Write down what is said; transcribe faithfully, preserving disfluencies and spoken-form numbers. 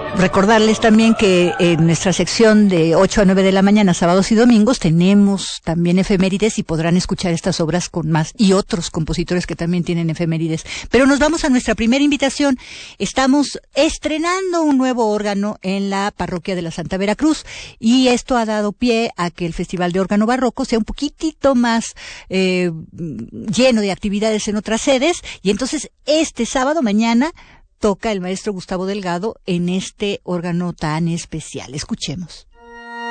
Recordarles también que en nuestra sección de ocho a nueve de la mañana, sábados y domingos, tenemos también efemérides y podrán escuchar estas obras con más y otros compositores que también tienen efemérides. Pero nos vamos a nuestra primera invitación. Estamos estrenando un nuevo órgano en la parroquia de la Santa Veracruz y esto ha dado pie a que el Festival de Órgano Barroco sea un poquitito más eh, lleno de actividades en otras sedes, y entonces este sábado, mañana, toca el maestro Gustavo Delgado en este órgano tan especial. Escuchemos.